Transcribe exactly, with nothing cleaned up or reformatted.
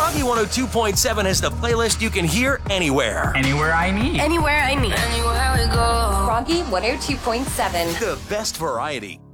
Froggy one oh two point seven has the playlist you can hear anywhere. Anywhere I need. Anywhere I need. Anywhere we go. Froggy one oh two point seven. The best variety.